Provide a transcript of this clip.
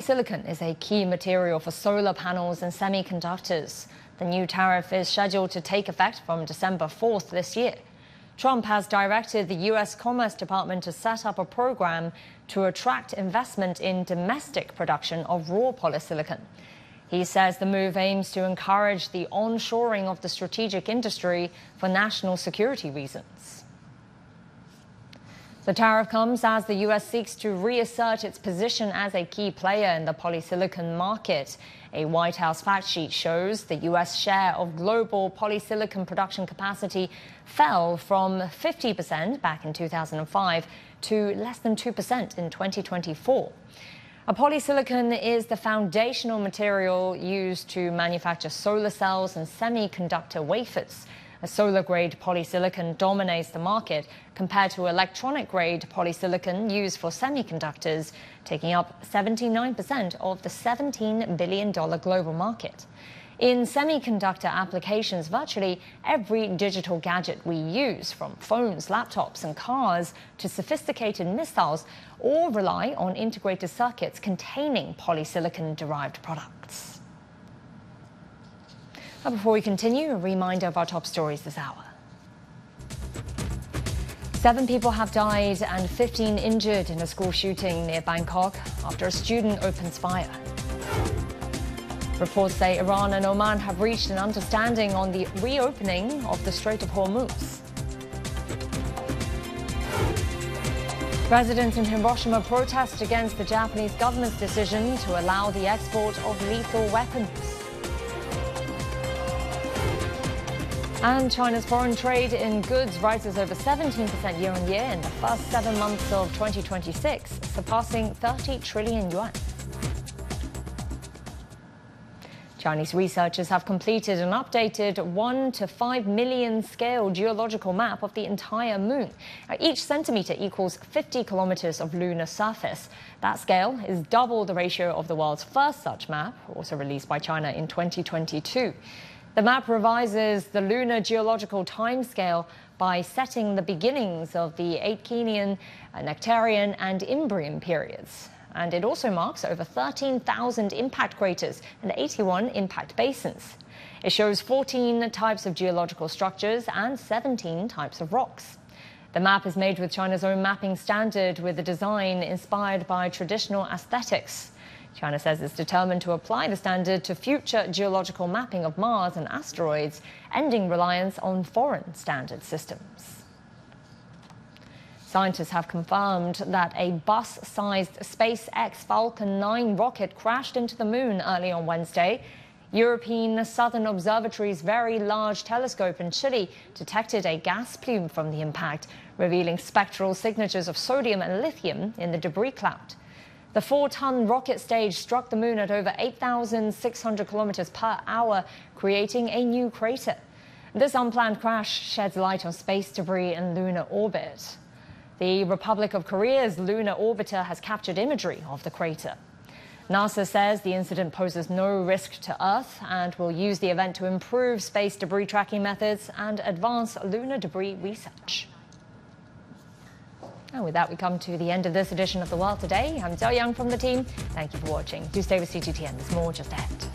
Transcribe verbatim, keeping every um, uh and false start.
Polysilicon is a key material for solar panels and semiconductors. The new tariff is scheduled to take effect from December fourth this year. Trump has directed the U S Commerce Department to set up a program to attract investment in domestic production of raw polysilicon. He says the move aims to encourage the onshoring of the strategic industry for national security reasons. The tariff comes as the U S seeks to reassert its position as a key player in the polysilicon market. A White House fact sheet shows the U S share of global polysilicon production capacity fell from fifty percent back in two thousand five to less than two percent in twenty twenty-four. A polysilicon is the foundational material used to manufacture solar cells and semiconductor wafers. A solar-grade polysilicon dominates the market compared to electronic-grade polysilicon used for semiconductors, taking up seventy-nine percent of the seventeen billion dollars global market. In semiconductor applications, virtually every digital gadget we use, from phones, laptops, and cars to sophisticated missiles, all rely on integrated circuits containing polysilicon-derived products. But before we continue, a reminder of our top stories this hour. Seven people have died and fifteen injured in a school shooting near Bangkok after a student opens fire. Reports say Iran and Oman have reached an understanding on the reopening of the Strait of Hormuz. Residents in Hiroshima protest against the Japanese government's decision to allow the export of lethal weapons. And China's foreign trade in goods rises over seventeen percent year on year in the first seven months of twenty twenty-six, surpassing thirty trillion yuan. Chinese researchers have completed an updated one to five million scale geological map of the entire moon. Now, each centimeter equals fifty kilometers of lunar surface. That scale is double the ratio of the world's first such map, also released by China in twenty twenty-two. The map revises the lunar geological timescale by setting the beginnings of the Aitkean, Nectarian, and Imbrian periods. And it also marks over thirteen thousand impact craters and eighty-one impact basins. It shows fourteen types of geological structures and seventeen types of rocks. The map is made with China's own mapping standard, with a design inspired by traditional aesthetics. China says it's determined to apply the standard to future geological mapping of Mars and asteroids, ending reliance on foreign standard systems. Scientists have confirmed that a bus-sized SpaceX Falcon nine rocket crashed into the moon early on Wednesday. European Southern Observatory's Very Large Telescope in Chile detected a gas plume from the impact, revealing spectral signatures of sodium and lithium in the debris cloud. The four-ton rocket stage struck the moon at over eight thousand six hundred kilometers per hour, creating a new crater. This unplanned crash sheds light on space debris in lunar orbit. The Republic of Korea's lunar orbiter has captured imagery of the crater. NASA says the incident poses no risk to Earth and will use the event to improve space debris tracking methods and advance lunar debris research. And with that, we come to the end of this edition of The World Today. I'm Zhao Yang from the team. Thank you for watching. Do stay with C G T N. There's more just ahead.